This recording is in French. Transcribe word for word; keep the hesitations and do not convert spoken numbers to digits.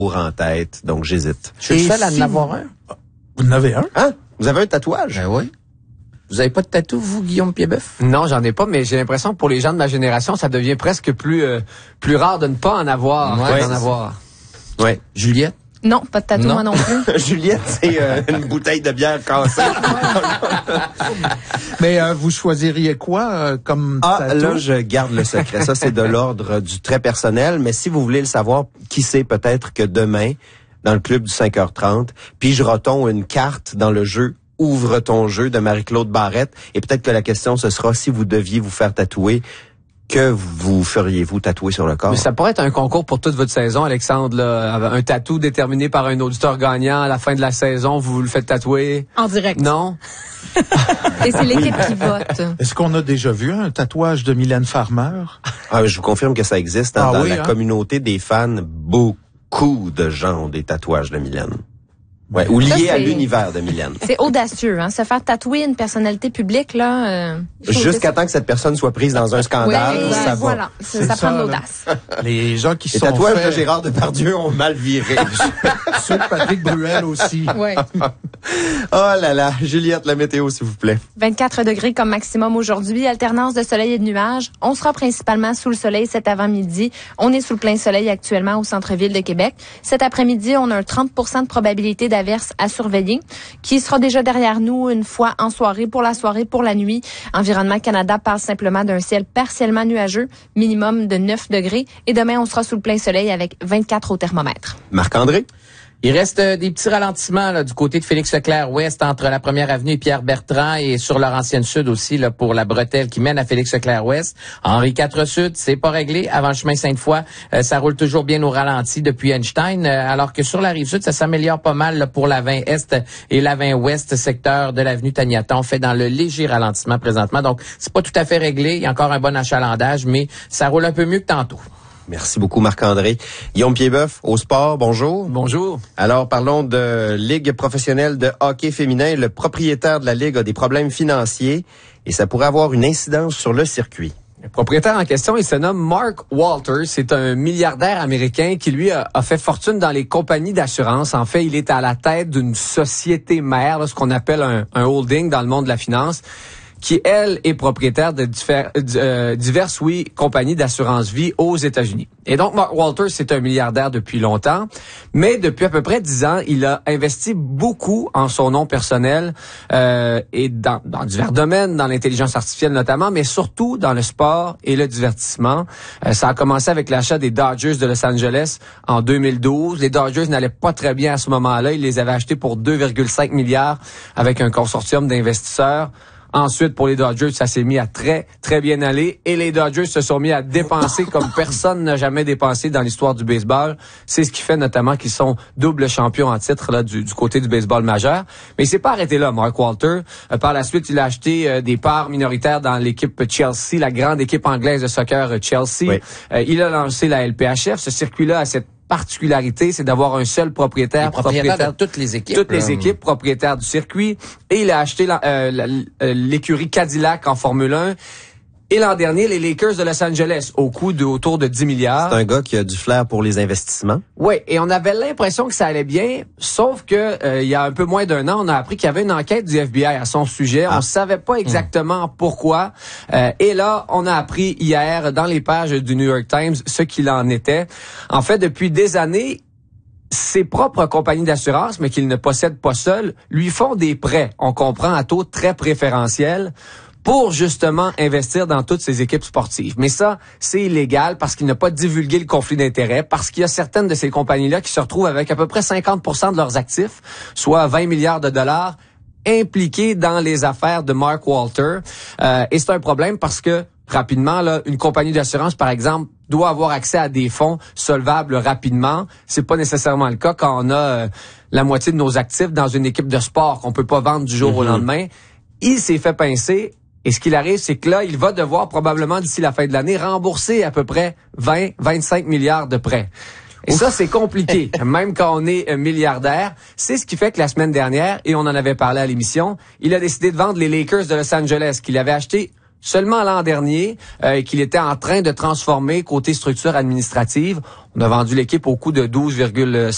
en tête, donc j'hésite. Je suis le seul à en avoir un. Vous en avez un? Hein? Vous avez un tatouage? Ben oui. Vous avez pas de tatou, vous, Guillaume Piedboeuf? Non, j'en ai pas, mais j'ai l'impression que pour les gens de ma génération, ça devient presque plus euh, plus rare de ne pas en avoir Ouais, que d'en avoir. Ouais. Juliette? Non, pas de tatou, Non. moi non plus. Juliette, c'est euh, une bouteille de bière cassée. Mais euh, vous choisiriez quoi euh, comme Ah, tatou? là, je garde le secret. Ça, c'est de l'ordre du très personnel. Mais si vous voulez le savoir, qui sait peut-être que demain, dans le club du cinq heures trente, pigeront une carte dans le jeu Ouvre ton jeu de Marie-Claude Barrette. Et peut-être que la question, ce sera si vous deviez vous faire tatouer, que vous feriez-vous tatouer sur le corps? Mais ça pourrait être un concours pour toute votre saison, Alexandre. Là. Un tatou déterminé par un auditeur gagnant à la fin de la saison, vous le faites tatouer? En direct. Non? Et c'est l'équipe qui vote. Est-ce qu'on a déjà vu un tatouage de Mylène Farmer? Ah, je vous confirme que ça existe. Hein, Ah dans oui, la hein? communauté des fans, beaucoup de gens ont des tatouages de Mylène. Ouais, ou Ça, liés à c'est- l'univers de Mylène. C'est audacieux, hein. Se faire tatouer une personnalité publique, là. Euh, il faut Jusqu'à que- temps que cette personne soit prise dans un scandale, Ouais, ça va. voilà. Ça, C'est ça ça, prend de là. l'audace. Les gens qui Les sont tatouages faits, de Gérard Depardieu ont mal viré. ceux de Patrick Bruel aussi. Ouais. Oh là là, Juliette, la météo, s'il vous plaît. vingt-quatre degrés comme maximum aujourd'hui, alternance de soleil et de nuages. On sera principalement sous le soleil cet avant-midi. On est sous le plein soleil actuellement au centre-ville de Québec. Cet après-midi, on a un trente pour cent de probabilité d'averse à surveiller, qui sera déjà derrière nous une fois en soirée, pour la soirée, pour la nuit. Environnement Canada parle simplement d'un ciel partiellement nuageux, minimum de neuf degrés. Et demain, on sera sous le plein soleil avec vingt-quatre au thermomètre. Marc-André? Il reste euh, des petits ralentissements là, du côté de Félix-Leclerc-Ouest entre la Première Avenue et Pierre-Bertrand et sur Laurentienne Sud aussi là pour la bretelle qui mène à Félix-Leclerc-Ouest. Henri quatre Sud, c'est pas réglé. Avant le chemin Sainte-Foy, euh, ça roule toujours bien au ralenti depuis Einstein, euh, alors que sur la Rive-Sud, ça s'améliore pas mal là, pour la vingt Est et la vingt Ouest, secteur de l'avenue Taniata. On fait dans le léger ralentissement présentement, donc c'est pas tout à fait réglé. Il y a encore un bon achalandage, mais ça roule un peu mieux que tantôt. Merci beaucoup, Marc-André. Guillaume Piedboeuf, au sport, bonjour. Bonjour. Alors, parlons de Ligue professionnelle de hockey féminin. Le propriétaire de la Ligue a des problèmes financiers et ça pourrait avoir une incidence sur le circuit. Le propriétaire en question, il se nomme Mark Walters. C'est un milliardaire américain qui, lui, a, a fait fortune dans les compagnies d'assurance. En fait, il est à la tête d'une société mère, là, ce qu'on appelle un, un holding dans le monde de la finance, qui, elle, est propriétaire de diffère, euh, diverses, oui, compagnies d'assurance-vie aux États-Unis. Et donc, Mark Walters, c'est un milliardaire depuis longtemps, mais depuis à peu près dix ans, il a investi beaucoup en son nom personnel euh, et dans, dans divers domaines, dans l'intelligence artificielle notamment, mais surtout dans le sport et le divertissement. Euh, ça a commencé avec l'achat des Dodgers de Los Angeles en deux mille douze. Les Dodgers n'allaient pas très bien à ce moment-là. Il les avait achetés pour deux virgule cinq milliards avec un consortium d'investisseurs. Ensuite, pour les Dodgers, ça s'est mis à très, très bien aller. Et les Dodgers se sont mis à dépenser comme personne n'a jamais dépensé dans l'histoire du baseball. C'est ce qui fait notamment qu'ils sont double champions en titre là, du, du côté du baseball majeur. Mais il s'est pas arrêté là, Mark Walters. Euh, par la suite, il a acheté euh, des parts minoritaires dans l'équipe Chelsea, la grande équipe anglaise de soccer euh, Chelsea. Oui. Euh, il a lancé la L P H F. Ce circuit-là a cette particularité, c'est d'avoir un seul propriétaire, Propriétaire, propriétaire de toutes les équipes. toutes les là. équipes, propriétaires du circuit. Et il a acheté la, euh, la, euh, l'écurie Cadillac en Formule un. Et l'an dernier, les Lakers de Los Angeles, au coût de autour de dix milliards. C'est un gars qui a du flair pour les investissements. Oui, et on avait l'impression que ça allait bien, sauf que euh, il y a un peu moins d'un an, on a appris qu'il y avait une enquête du F B I à son sujet. Ah. On savait pas exactement pourquoi. Euh, et là, on a appris hier dans les pages du New York Times ce qu'il en était. En fait, depuis des années, ses propres compagnies d'assurance, mais qu'il ne possède pas seul, lui font des prêts, on comprend, à taux très préférentiels, pour justement investir dans toutes ces équipes sportives. Mais ça, c'est illégal parce qu'il n'a pas divulgué le conflit d'intérêts, parce qu'il y a certaines de ces compagnies-là qui se retrouvent avec à peu près cinquante pour cent de leurs actifs, soit vingt milliards de dollars, impliqués dans les affaires de Mark Walters. Euh, et c'est un problème parce que, rapidement, là, une compagnie d'assurance, par exemple, doit avoir accès à des fonds solvables rapidement. C'est pas nécessairement le cas quand on a euh, la moitié de nos actifs dans une équipe de sport qu'on peut pas vendre du jour mm-hmm. au lendemain. Il s'est fait pincer. Et ce qu'il arrive, c'est que là, il va devoir probablement, d'ici la fin de l'année, rembourser à peu près vingt à vingt-cinq milliards de prêts. Et Ouf. Ça, c'est compliqué, même quand on est milliardaire. C'est ce qui fait que la semaine dernière, et on en avait parlé à l'émission, il a décidé de vendre les Lakers de Los Angeles, qu'il avait acheté seulement l'an dernier, euh, et qu'il était en train de transformer côté structure administrative. On a vendu l'équipe au coût de douze virgule